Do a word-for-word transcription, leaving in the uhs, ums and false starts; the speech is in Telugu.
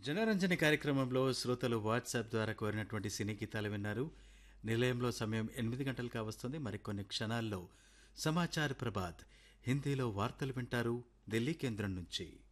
జనరంజని కార్యక్రమంలో శ్రోతలు వాట్సాప్ ద్వారా కోరినటువంటి సినీ గీతాలు విన్నారు. నిలయంలో సమయం ఎనిమిది గంటలు కావస్తుంది. మరికొన్ని క్షణాల్లో సమాచార్ ప్రభాత్ హిందీలో వార్తలు వింటారు ఢిల్లీ కేంద్రం నుంచి.